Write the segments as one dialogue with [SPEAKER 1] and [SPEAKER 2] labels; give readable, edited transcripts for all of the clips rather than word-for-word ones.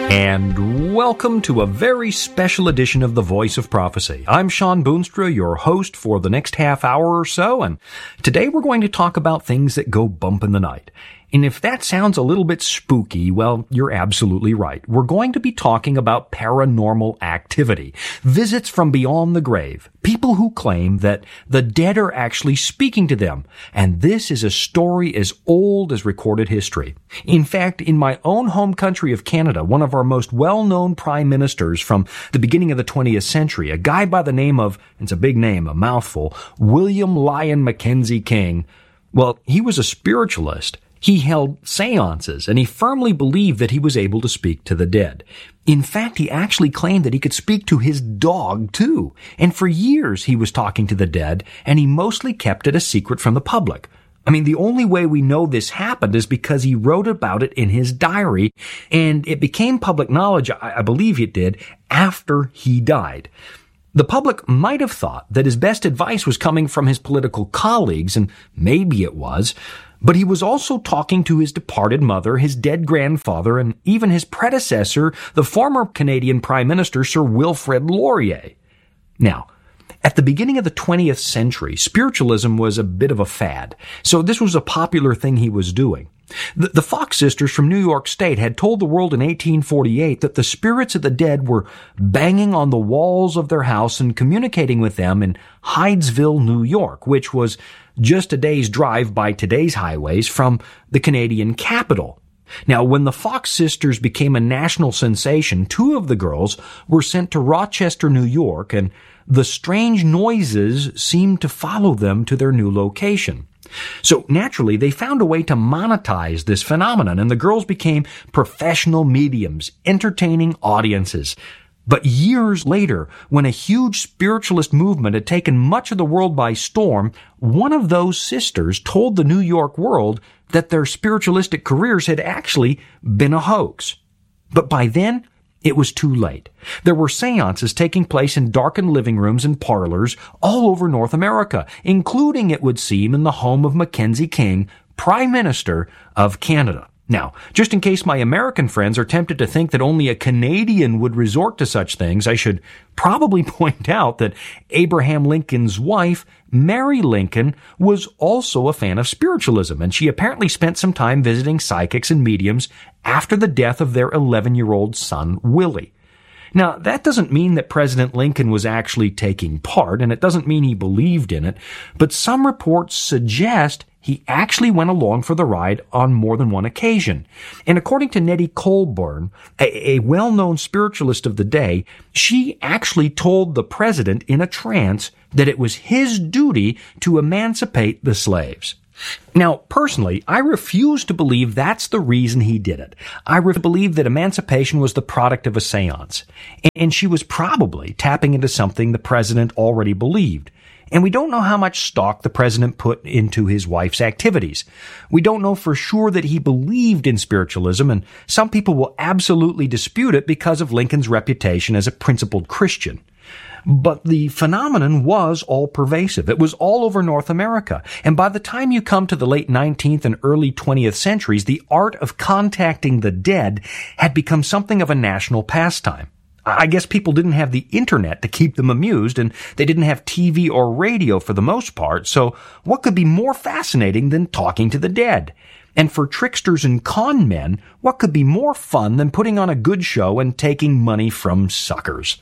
[SPEAKER 1] And welcome to a very special edition of The Voice of Prophecy. I'm Sean Boonstra, your host for the next half hour or so, and today we're going to talk about things that go bump in the night. And if that sounds a little bit spooky, well, you're absolutely right. We're going to be talking about paranormal activity, visits from beyond the grave, people who claim that the dead are actually speaking to them. And this is a story as old as recorded history. In fact, in my own home country of Canada, one of our most well-known prime ministers from the beginning of the 20th century, a guy by the name of, it's a big name, a mouthful, William Lyon Mackenzie King, well, he was a spiritualist. He held seances, and he firmly believed that he was able to speak to the dead. In fact, he actually claimed that he could speak to his dog, too. And for years, he was talking to the dead, and he mostly kept it a secret from the public. I mean, the only way we know this happened is because he wrote about it in his diary, and it became public knowledge, I believe it did, after he died. The public might have thought that his best advice was coming from his political colleagues, and maybe it was, but he was also talking to his departed mother, his dead grandfather, and even his predecessor, the former Canadian Prime Minister, Sir Wilfrid Laurier. Now, at the beginning of the 20th century, spiritualism was a bit of a fad, so this was a popular thing he was doing. The Fox sisters from New York State had told the world in 1848 that the spirits of the dead were banging on the walls of their house and communicating with them in Hydesville, New York, which was just a day's drive by today's highways from the Canadian capital. Now, when the Fox sisters became a national sensation, two of the girls were sent to Rochester, New York, and the strange noises seemed to follow them to their new location. So naturally, they found a way to monetize this phenomenon, and the girls became professional mediums, entertaining audiences. But years later, when a huge spiritualist movement had taken much of the world by storm, one of those sisters told the New York World that their spiritualistic careers had actually been a hoax. But by then, it was too late. There were seances taking place in darkened living rooms and parlors all over North America, including, it would seem, in the home of Mackenzie King, Prime Minister of Canada. Now, just in case my American friends are tempted to think that only a Canadian would resort to such things, I should probably point out that Abraham Lincoln's wife, Mary Lincoln, was also a fan of spiritualism, and she apparently spent some time visiting psychics and mediums after the death of their 11-year-old son, Willie. Now, that doesn't mean that President Lincoln was actually taking part, and it doesn't mean he believed in it, but some reports suggest he actually went along for the ride on more than one occasion. And according to Nettie Colburn, a well-known spiritualist of the day, she actually told the president in a trance that it was his duty to emancipate the slaves. Now, personally, I refuse to believe that's the reason he did it. I believe that emancipation was the product of a seance, and she was probably tapping into something the president already believed. And we don't know how much stock the president put into his wife's activities. We don't know for sure that he believed in spiritualism, and some people will absolutely dispute it because of Lincoln's reputation as a principled Christian. But the phenomenon was all-pervasive. It was all over North America. And by the time you come to the late 19th and early 20th centuries, the art of contacting the dead had become something of a national pastime. I guess people didn't have the internet to keep them amused, and they didn't have TV or radio for the most part, so what could be more fascinating than talking to the dead? And for tricksters and con men, what could be more fun than putting on a good show and taking money from suckers?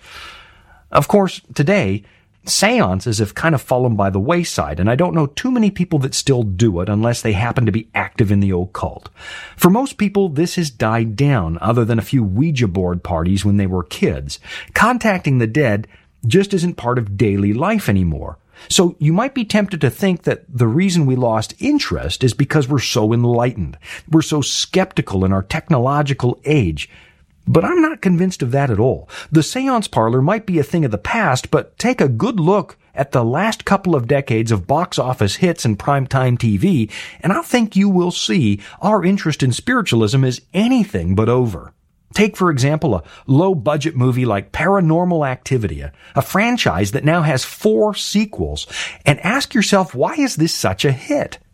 [SPEAKER 1] Of course, today, seances have kind of fallen by the wayside, and I don't know too many people that still do it unless they happen to be active in the occult. For most people, this has died down, other than a few Ouija board parties when they were kids. Contacting the dead just isn't part of daily life anymore. So you might be tempted to think that the reason we lost interest is because we're so enlightened. We're so skeptical in our technological age. But I'm not convinced of that at all. The seance parlor might be a thing of the past, but take a good look at the last couple of decades of box office hits and primetime TV, and I think you will see our interest in spiritualism is anything but over. Take, for example, a low-budget movie like Paranormal Activity, a franchise that now has 4 sequels, and ask yourself, why is this such a hit?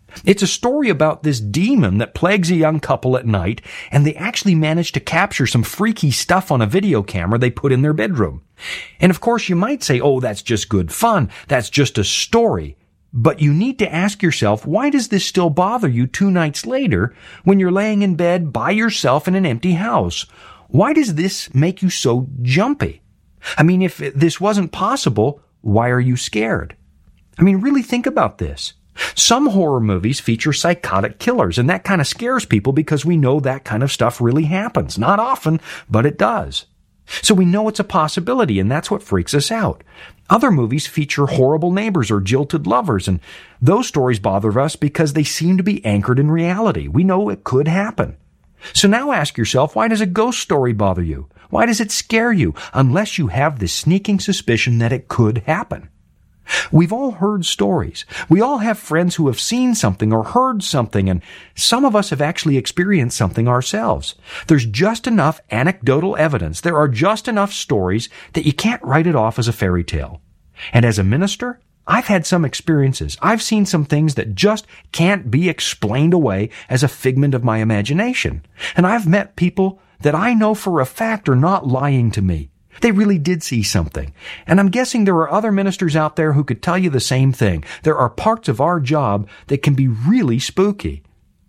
[SPEAKER 1] It's a story about this demon that plagues a young couple at night, and they actually manage to capture some freaky stuff on a video camera they put in their bedroom. And of course, you might say, oh, that's just good fun. That's just a story. But you need to ask yourself, why does this still bother you 2 nights later when you're laying in bed by yourself in an empty house? Why does this make you so jumpy? I mean, if this wasn't possible, why are you scared? I mean, really think about this. Some horror movies feature psychotic killers, and that kind of scares people because we know that kind of stuff really happens. Not often, but it does. So we know it's a possibility, and that's what freaks us out. Other movies feature horrible neighbors or jilted lovers, and those stories bother us because they seem to be anchored in reality. We know it could happen. So now ask yourself, why does a ghost story bother you? Why does it scare you, unless you have this sneaking suspicion that it could happen? We've all heard stories. We all have friends who have seen something or heard something, and some of us have actually experienced something ourselves. There's just enough anecdotal evidence. There are just enough stories that you can't write it off as a fairy tale. And as a minister, I've had some experiences. I've seen some things that just can't be explained away as a figment of my imagination. And I've met people that I know for a fact are not lying to me. They really did see something. And I'm guessing there are other ministers out there who could tell you the same thing. There are parts of our job that can be really spooky.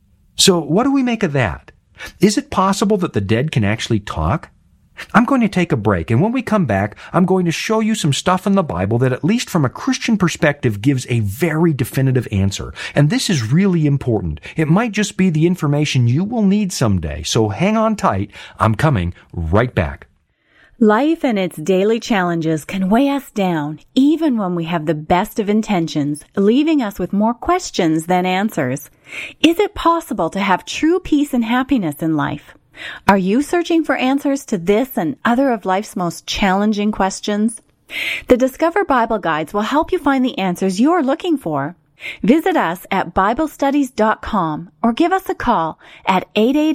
[SPEAKER 1] So what do we make of that? Is it possible that the dead can actually talk? I'm going to take a break, and when we come back, I'm going to show you some stuff in the Bible that, at least from a Christian perspective, gives a very definitive answer. And this is really important. It might just be the information you will need someday, so hang on tight. I'm coming right back.
[SPEAKER 2] Life and its daily challenges can weigh us down, even when we have the best of intentions, leaving us with more questions than answers. Is it possible to have true peace and happiness in life? Are you searching for answers to this and other of life's most challenging questions? The Discover Bible Guides will help you find the answers you're looking for. Visit us at BibleStudies.com or give us a call at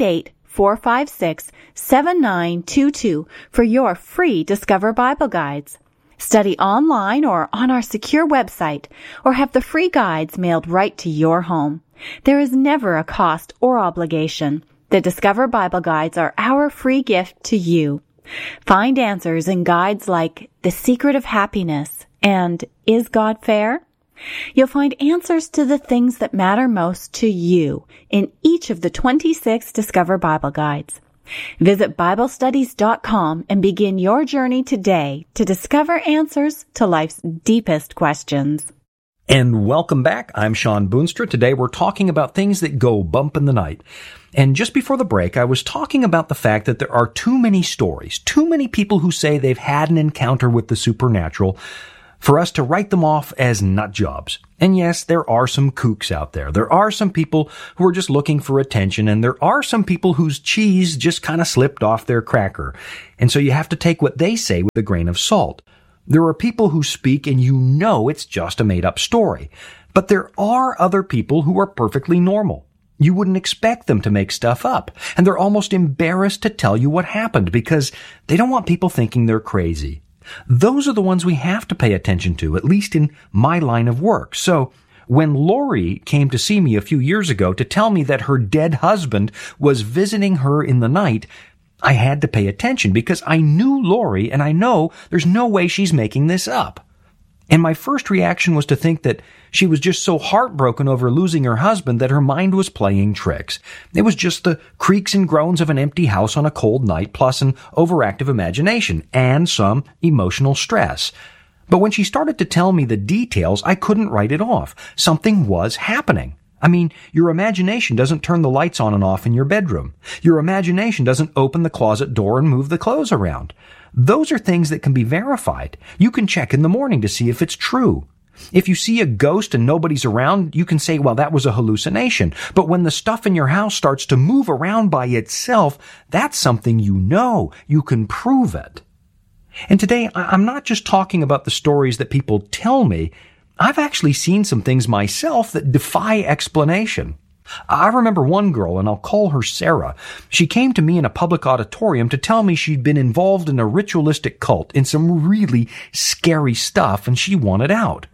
[SPEAKER 2] 888-456-7922 for your free Discover Bible Guides. Study online or on our secure website, or have the free guides mailed right to your home. There is never a cost or obligation. The Discover Bible Guides are our free gift to you. Find answers in guides like The Secret of Happiness and Is God Fair? You'll find answers to the things that matter most to you in each of the 26 Discover Bible Guides. Visit BibleStudies.com and begin your journey today to discover answers to life's deepest questions.
[SPEAKER 1] And welcome back. I'm Sean Boonstra. Today we're talking about things that go bump in the night. And just before the break, I was talking about the fact that there are too many stories, too many people who say they've had an encounter with the supernatural for us to write them off as nut jobs. And yes, there are some kooks out there. There are some people who are just looking for attention, and there are some people whose cheese just kind of slipped off their cracker. And so you have to take what they say with a grain of salt. There are people who speak and you know it's just a made-up story. But there are other people who are perfectly normal. You wouldn't expect them to make stuff up. And they're almost embarrassed to tell you what happened because they don't want people thinking they're crazy. Those are the ones we have to pay attention to, at least in my line of work. So when Lori came to see me a few years ago to tell me that her dead husband was visiting her in the night, I had to pay attention because I knew Lori and I know there's no way she's making this up. And my first reaction was to think that she was just so heartbroken over losing her husband that her mind was playing tricks. It was just the creaks and groans of an empty house on a cold night, plus an overactive imagination and some emotional stress. But when she started to tell me the details, I couldn't write it off. Something was happening. I mean, your imagination doesn't turn the lights on and off in your bedroom. Your imagination doesn't open the closet door and move the clothes around. Those are things that can be verified. You can check in the morning to see if it's true. If you see a ghost and nobody's around, you can say, well, that was a hallucination. But when the stuff in your house starts to move around by itself, that's something you know. You can prove it. And today, I'm not just talking about the stories that people tell me. I've actually seen some things myself that defy explanation. I remember one girl, and I'll call her Sarah. She came to me in a public auditorium to tell me she'd been involved in a ritualistic cult in some really scary stuff, and she wanted out.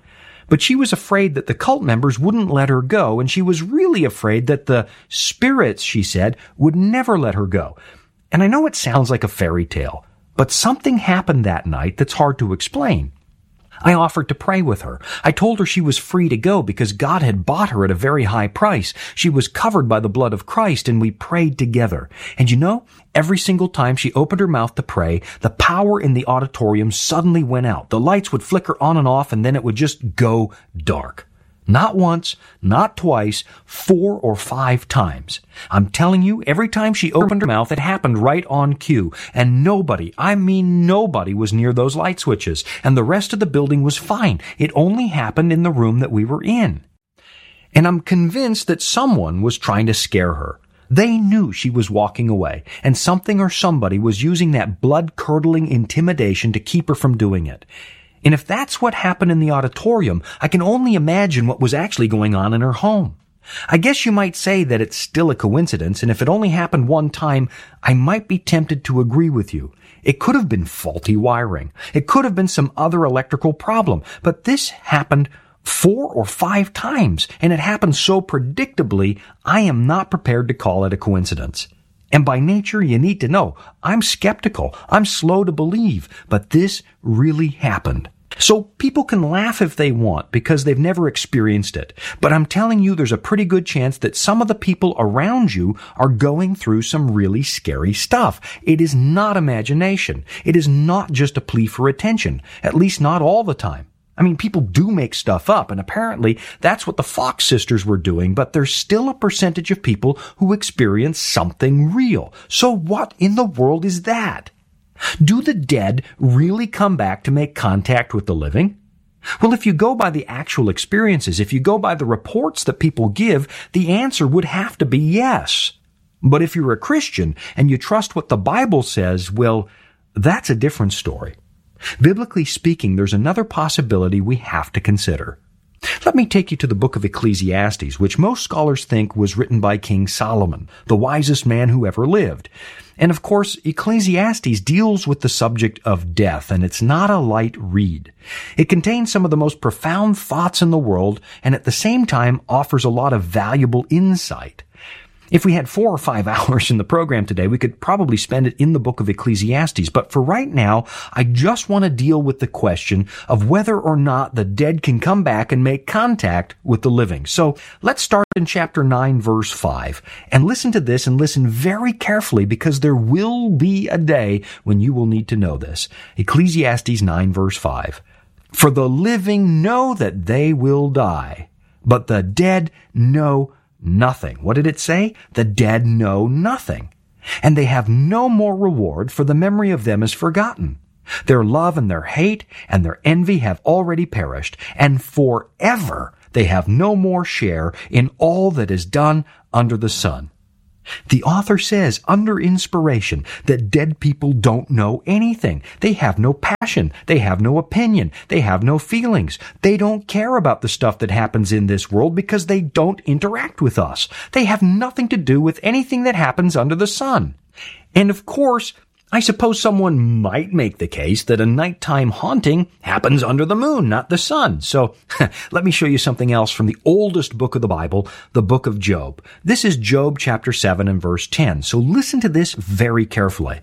[SPEAKER 1] But she was afraid that the cult members wouldn't let her go, and she was really afraid that the spirits, she said, would never let her go. And I know it sounds like a fairy tale, but something happened that night that's hard to explain. I offered to pray with her. I told her she was free to go because God had bought her at a very high price. She was covered by the blood of Christ, and we prayed together. And you know, every single time she opened her mouth to pray, the power in the auditorium suddenly went out. The lights would flicker on and off, and then it would just go dark. Not once, not twice, 4 or 5 times. I'm telling you, every time she opened her mouth, it happened right on cue. And nobody, I mean nobody, was near those light switches. And the rest of the building was fine. It only happened in the room that we were in. And I'm convinced that someone was trying to scare her. They knew she was walking away, and something or somebody was using that blood-curdling intimidation to keep her from doing it. And if that's what happened in the auditorium, I can only imagine what was actually going on in her home. I guess you might say that it's still a coincidence, and if it only happened one time, I might be tempted to agree with you. It could have been faulty wiring. It could have been some other electrical problem, but this happened 4 or 5 times, and it happened so predictably, I am not prepared to call it a coincidence. And by nature, you need to know, I'm skeptical. I'm slow to believe, but this really happened. So people can laugh if they want because they've never experienced it. But I'm telling you, there's a pretty good chance that some of the people around you are going through some really scary stuff. It is not imagination. It is not just a plea for attention, at least not all the time. I mean, people do make stuff up, and apparently that's what the Fox sisters were doing, but there's still a percentage of people who experience something real. So what in the world is that? Do the dead really come back to make contact with the living? Well, if you go by the actual experiences, if you go by the reports that people give, the answer would have to be yes. But if you're a Christian and you trust what the Bible says, well, that's a different story. Biblically speaking, there's another possibility we have to consider. Let me take you to the book of Ecclesiastes, which most scholars think was written by King Solomon, the wisest man who ever lived. And of course, Ecclesiastes deals with the subject of death, and it's not a light read. It contains some of the most profound thoughts in the world, and at the same time offers a lot of valuable insight. If we had 4 or 5 hours in the program today, we could probably spend it in the book of Ecclesiastes. But for right now, I just want to deal with the question of whether or not the dead can come back and make contact with the living. So let's start in chapter 9, verse 5. And listen to this and listen very carefully because there will be a day when you will need to know this. Ecclesiastes 9, verse 5. For the living know that they will die, but the dead know nothing. What did it say? The dead know nothing. And they have no more reward, for the memory of them is forgotten. Their love and their hate and their envy have already perished, and forever they have no more share in all that is done under the sun. The author says, under inspiration, that dead people don't know anything. They have no passion. They have no opinion. They have no feelings. They don't care about the stuff that happens in this world because they don't interact with us. They have nothing to do with anything that happens under the sun. And of course, I suppose someone might make the case that a nighttime haunting happens under the moon, not the sun. So let me show you something else from the oldest book of the Bible, the book of Job. This is Job chapter 7 and verse 10. So listen to this very carefully.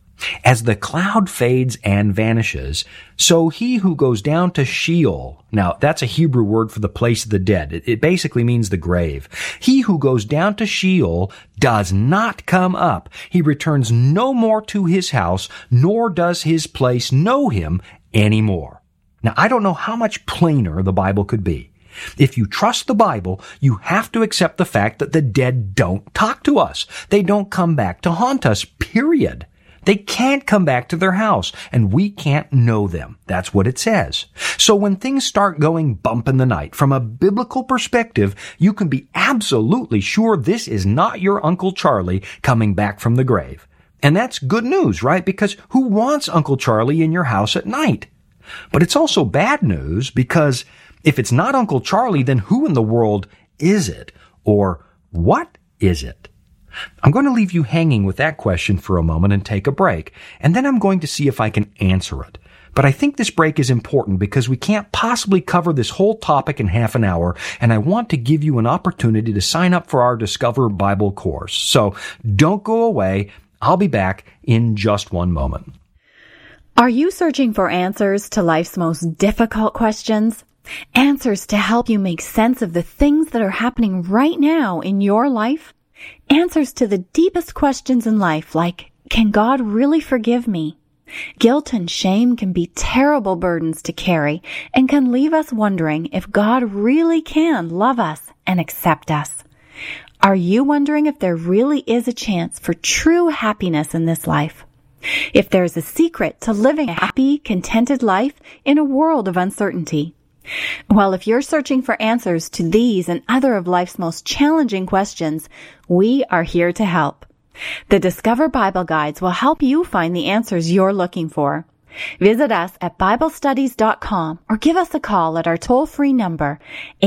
[SPEAKER 1] As the cloud fades and vanishes, so he who goes down to Sheol, now that's a Hebrew word for the place of the dead. It basically means the grave. He who goes down to Sheol does not come up. He returns no more to his house, nor does his place know him anymore. Now, I don't know how much plainer the Bible could be. If you trust the Bible, you have to accept the fact that the dead don't talk to us. They don't come back to haunt us, period. They can't come back to their house, and we can't know them. That's what it says. So when things start going bump in the night, from a biblical perspective, you can be absolutely sure this is not your Uncle Charlie coming back from the grave. And that's good news, right? Because who wants Uncle Charlie in your house at night? But it's also bad news because if it's not Uncle Charlie, then who in the world is it? Or what is it? I'm going to leave you hanging with that question for a moment and take a break, and then I'm going to see if I can answer it. But I think this break is important because we can't possibly cover this whole topic in half an hour, and I want to give you an opportunity to sign up for our Discover Bible course. So don't go away. I'll be back in just one moment.
[SPEAKER 2] Are you searching for answers to life's most difficult questions? Answers to help you make sense of the things that are happening right now in your life? Answers to the deepest questions in life, like, can God really forgive me? Guilt and shame can be terrible burdens to carry and can leave us wondering if God really can love us and accept us. Are you wondering if there really is a chance for true happiness in this life? If there's a secret to living a happy, contented life in a world of uncertainty? Well, if you're searching for answers to these and other of life's most challenging questions, we are here to help. The Discover Bible Guides will help you find the answers you're looking for. Visit us at BibleStudies.com or give us a call at our toll-free number,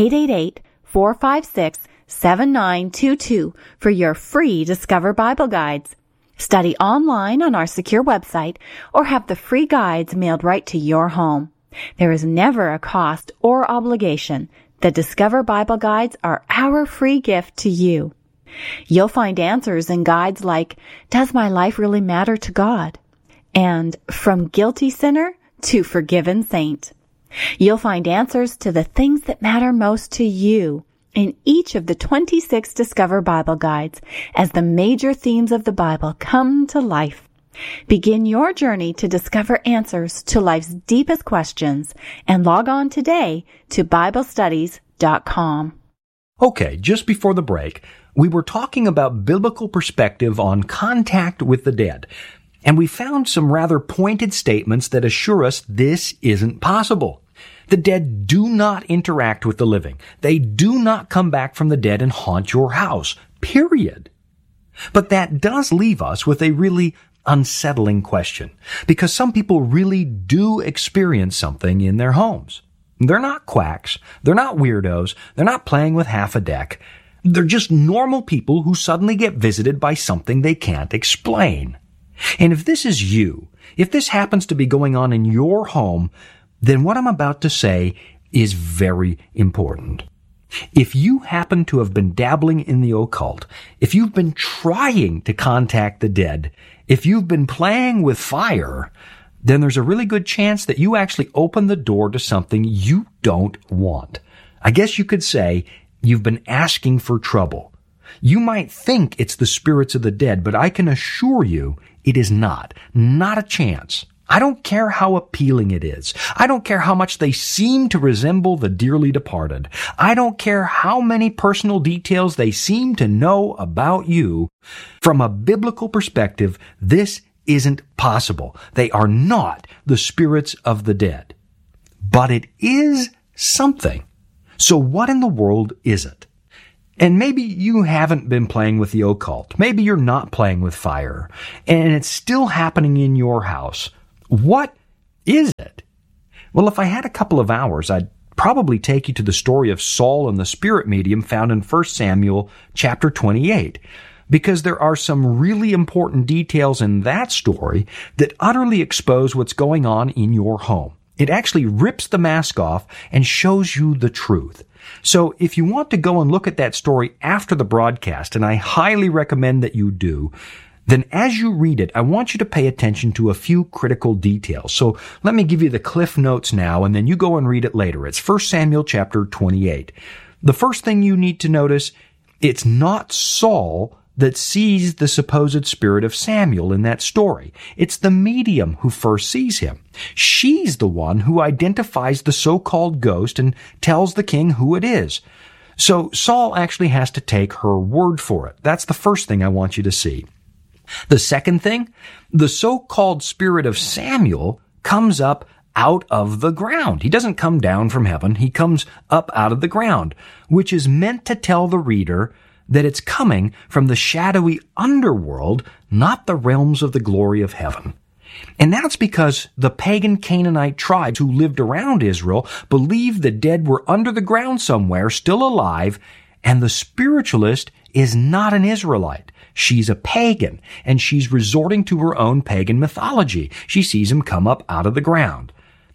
[SPEAKER 2] 888-456-7922 for your free Discover Bible Guides. Study online on our secure website or have the free guides mailed right to your home. There is never a cost or obligation. The Discover Bible Guides are our free gift to you. You'll find answers in guides like, Does my life really matter to God? And From Guilty Sinner to Forgiven Saint. You'll find answers to the things that matter most to you in each of the 26 Discover Bible Guides as the major themes of the Bible come to life. Begin your journey to discover answers to life's deepest questions and log on today to BibleStudies.com.
[SPEAKER 1] Okay, just before the break, we were talking about biblical perspective on contact with the dead, and we found some rather pointed statements that assure us this isn't possible. The dead do not interact with the living. They do not come back from the dead and haunt your house, period. But that does leave us with a really unsettling question, because some people really do experience something in their homes. They're not quacks. They're not weirdos. They're not playing with half a deck. They're just normal people who suddenly get visited by something they can't explain. And if this is you, if this happens to be going on in your home, then what I'm about to say is very important. If you happen to have been dabbling in the occult, if you've been trying to contact the dead, if you've been playing with fire, then there's a really good chance that you actually open the door to something you don't want. I guess you could say you've been asking for trouble. You might think it's the spirits of the dead, but I can assure you it is not. Not a chance. I don't care how appealing it is. I don't care how much they seem to resemble the dearly departed. I don't care how many personal details they seem to know about you. From a biblical perspective, this isn't possible. They are not the spirits of the dead. But it is something. So what in the world is it? And maybe you haven't been playing with the occult. Maybe you're not playing with fire, and it's still happening in your house. What is it? Well, if I had a couple of hours, I'd probably take you to the story of Saul and the spirit medium found in 1 Samuel chapter 28, because there are some really important details in that story that utterly expose what's going on in your home. It actually rips the mask off and shows you the truth. So if you want to go and look at that story after the broadcast, and I highly recommend that you do, then as you read it, I want you to pay attention to a few critical details. So let me give you the Cliff Notes now, and then you go and read it later. It's 1 Samuel chapter 28. The first thing you need to notice, it's not Saul that sees the supposed spirit of Samuel in that story. It's the medium who first sees him. She's the one who identifies the so-called ghost and tells the king who it is. So Saul actually has to take her word for it. That's the first thing I want you to see. The second thing, the so-called spirit of Samuel comes up out of the ground. He doesn't come down from heaven. He comes up out of the ground, which is meant to tell the reader that it's coming from the shadowy underworld, not the realms of the glory of heaven. And that's because the pagan Canaanite tribes who lived around Israel believed the dead were under the ground somewhere, still alive, and the spiritualist is not an Israelite. She's a pagan, and she's resorting to her own pagan mythology. She sees him come up out of the ground.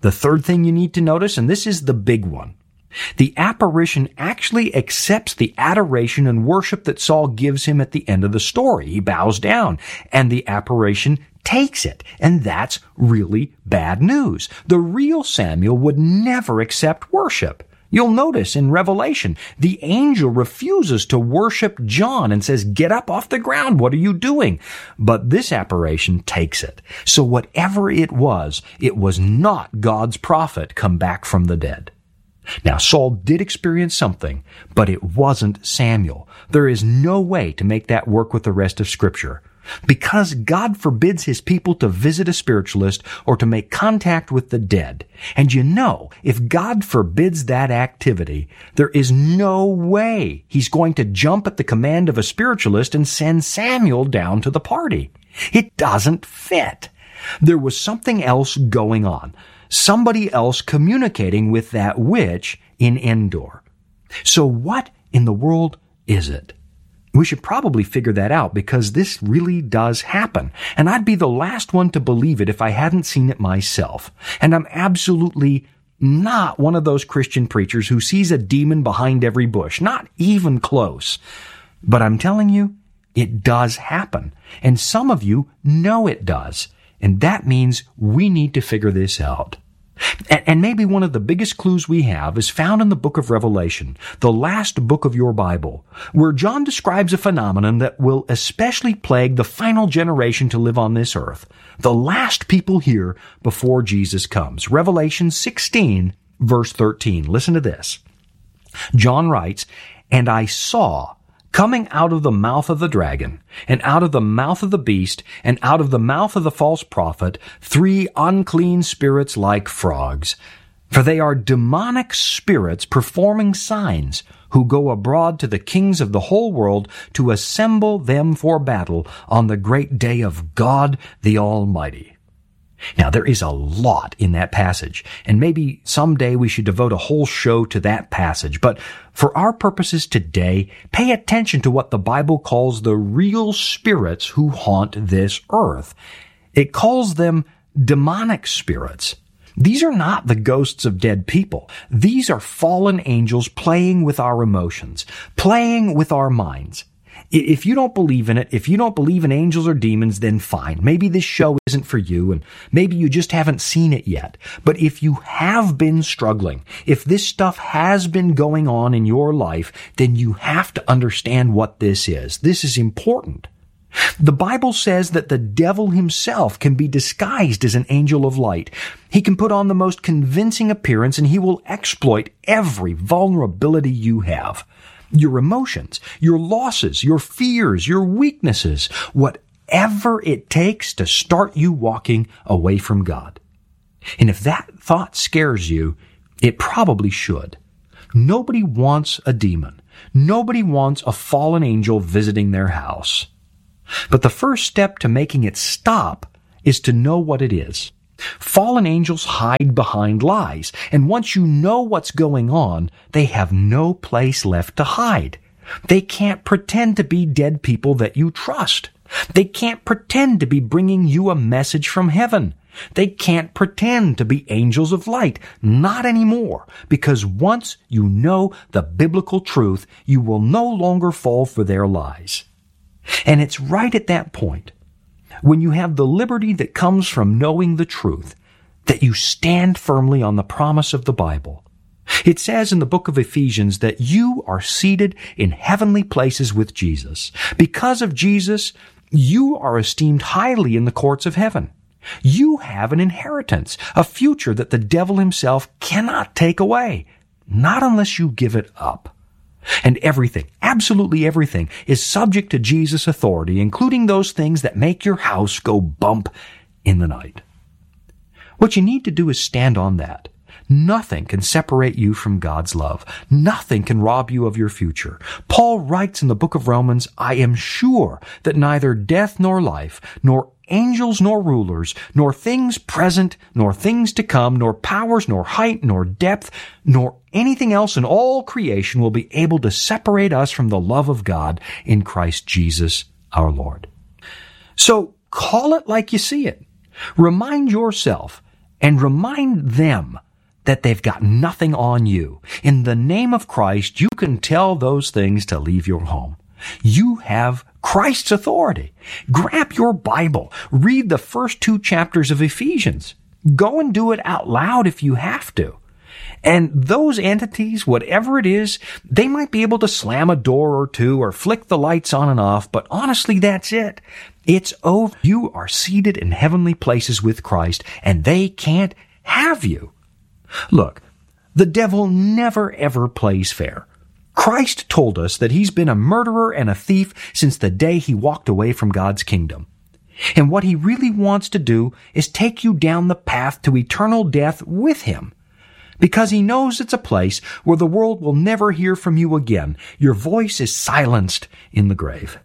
[SPEAKER 1] The third thing you need to notice, and this is the big one, the apparition actually accepts the adoration and worship that Saul gives him at the end of the story. He bows down, and the apparition takes it. And that's really bad news. The real Samuel would never accept worship. You'll notice in Revelation, the angel refuses to worship John and says, "Get up off the ground. What are you doing?" But this apparition takes it. So whatever it was not God's prophet come back from the dead. Now, Saul did experience something, but it wasn't Samuel. There is no way to make that work with the rest of Scripture. Because God forbids His people to visit a spiritualist or to make contact with the dead. And you know, if God forbids that activity, there is no way He's going to jump at the command of a spiritualist and send Samuel down to the party. It doesn't fit. There was something else going on. Somebody else communicating with that witch in Endor. So what in the world is it? We should probably figure that out because this really does happen. And I'd be the last one to believe it if I hadn't seen it myself. And I'm absolutely not one of those Christian preachers who sees a demon behind every bush. Not even close. But I'm telling you, it does happen. And some of you know it does. And that means we need to figure this out. And maybe one of the biggest clues we have is found in the book of Revelation, the last book of your Bible, where John describes a phenomenon that will especially plague the final generation to live on this earth, the last people here before Jesus comes. Revelation 16, verse 13. Listen to this. John writes, "And I saw, coming out of the mouth of the dragon, and out of the mouth of the beast, and out of the mouth of the false prophet, 3 unclean spirits like frogs. For they are demonic spirits performing signs, who go abroad to the kings of the whole world to assemble them for battle on the great day of God the Almighty." Now, there is a lot in that passage, and maybe someday we should devote a whole show to that passage. But for our purposes today, pay attention to what the Bible calls the real spirits who haunt this earth. It calls them demonic spirits. These are not the ghosts of dead people. These are fallen angels playing with our emotions, playing with our minds. If you don't believe in it, if you don't believe in angels or demons, then fine. Maybe this show isn't for you, and maybe you just haven't seen it yet. But if you have been struggling, if this stuff has been going on in your life, then you have to understand what this is. This is important. The Bible says that the devil himself can be disguised as an angel of light. He can put on the most convincing appearance, and he will exploit every vulnerability you have. Your emotions, your losses, your fears, your weaknesses, whatever it takes to start you walking away from God. And if that thought scares you, it probably should. Nobody wants a demon. Nobody wants a fallen angel visiting their house. But the first step to making it stop is to know what it is. Fallen angels hide behind lies, and once you know what's going on, they have no place left to hide. They can't pretend to be dead people that you trust. They can't pretend to be bringing you a message from heaven. They can't pretend to be angels of light. Not anymore, because once you know the biblical truth, you will no longer fall for their lies. And it's right at that point, when you have the liberty that comes from knowing the truth, that you stand firmly on the promise of the Bible. It says in the book of Ephesians that you are seated in heavenly places with Jesus. Because of Jesus, you are esteemed highly in the courts of heaven. You have an inheritance, a future that the devil himself cannot take away, not unless you give it up. And everything, absolutely everything, is subject to Jesus' authority, including those things that make your house go bump in the night. What you need to do is stand on that. Nothing can separate you from God's love. Nothing can rob you of your future. Paul writes in the book of Romans, "I am sure that neither death nor life, nor angels nor rulers, nor things present, nor things to come, nor powers, nor height, nor depth, nor anything else in all creation will be able to separate us from the love of God in Christ Jesus our Lord." So call it like you see it. Remind yourself and remind them that they've got nothing on you. In the name of Christ, you can tell those things to leave your home. You have Christ's authority. Grab your Bible. Read the first 2 chapters of Ephesians. Go and do it out loud if you have to. And those entities, whatever it is, they might be able to slam a door or two or flick the lights on and off, but honestly, that's it. It's over. You are seated in heavenly places with Christ, and they can't have you. Look, the devil never ever plays fair. Christ told us that he's been a murderer and a thief since the day he walked away from God's kingdom. And what he really wants to do is take you down the path to eternal death with him. Because he knows it's a place where the world will never hear from you again. Your voice is silenced in the grave.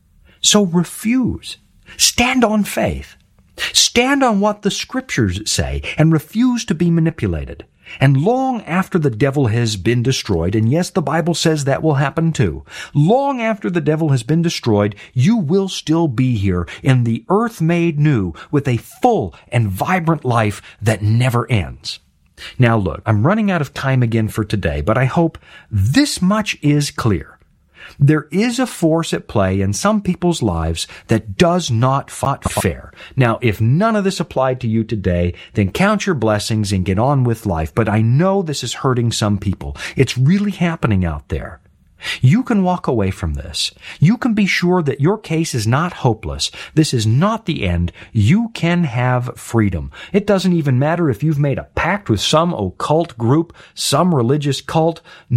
[SPEAKER 1] So refuse. Stand on faith. Stand on what the Scriptures say and refuse to be manipulated. And long after the devil has been destroyed, and yes, the Bible says that will happen too, long after the devil has been destroyed, you will still be here in the earth made new with a full and vibrant life that never ends. Now look, I'm running out of time again for today, but I hope this much is clear. There is a force at play in some people's lives that does not fight fair. Now, if none of this applied to you today, then count your blessings and get on with life. But I know this is hurting some people. It's really happening out there. You can walk away from this. You can be sure that your case is not hopeless. This is not the end. You can have freedom. It doesn't even matter if you've made a pact with some occult group, some religious cult.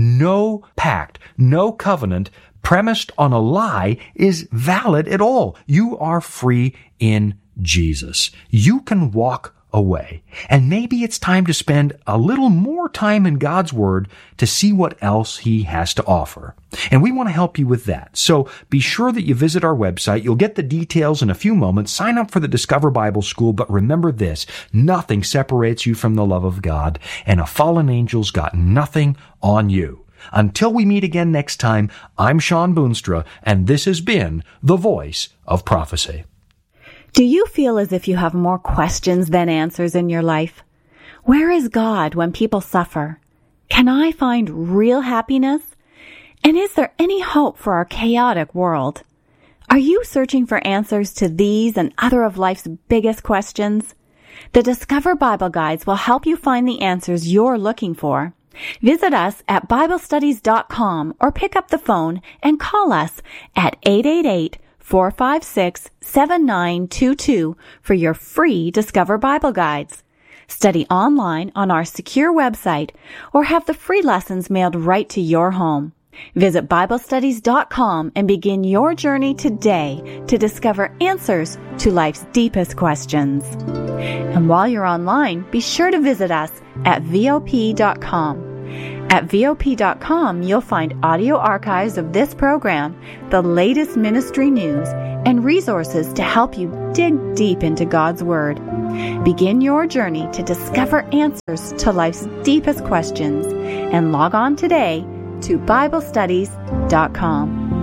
[SPEAKER 1] No pact, no covenant premised on a lie is valid at all. You are free in Jesus. You can walk away. And maybe it's time to spend a little more time in God's Word to see what else He has to offer. And we want to help you with that. So be sure that you visit our website. You'll get the details in a few moments. Sign up for the Discover Bible School, but remember this, nothing separates you from the love of God, and a fallen angel's got nothing on you. Until we meet again next time, I'm Sean Boonstra, and this has been The Voice of Prophecy.
[SPEAKER 2] Do you feel as if you have more questions than answers in your life? Where is God when people suffer? Can I find real happiness? And is there any hope for our chaotic world? Are you searching for answers to these and other of life's biggest questions? The Discover Bible Guides will help you find the answers you're looking for. Visit us at BibleStudies.com or pick up the phone and call us at 888-456-7922 for your free Discover Bible Guides. Study online on our secure website or have the free lessons mailed right to your home. Visit BibleStudies.com and begin your journey today to discover answers to life's deepest questions. And while you're online, be sure to visit us at VOP.com. At VOP.com, you'll find audio archives of this program, the latest ministry news, and resources to help you dig deep into God's Word. Begin your journey to discover answers to life's deepest questions and log on today to BibleStudies.com.